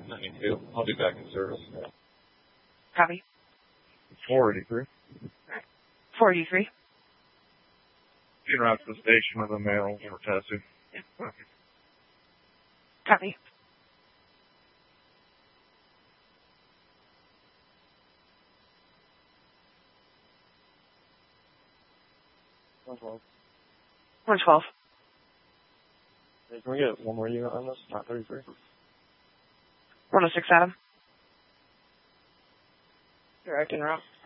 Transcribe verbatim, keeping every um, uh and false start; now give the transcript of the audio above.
ninety-two. I'll be back in service. Copy. four eighty-three. four eighty-three. En route to the station with a mail for testing. Copy. one twelve. one twelve. Hey, can we get one more unit on this? Not thirty-three. one oh six, Adam. Direct en route.